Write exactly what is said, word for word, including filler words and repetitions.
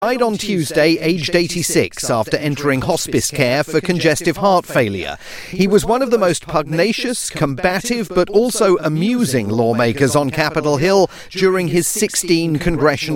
Died on Tuesday, aged eighty-six, after entering hospice care for congestive heart failure. He was one of the most pugnacious, combative, but also amusing lawmakers on Capitol Hill during his sixteen congressional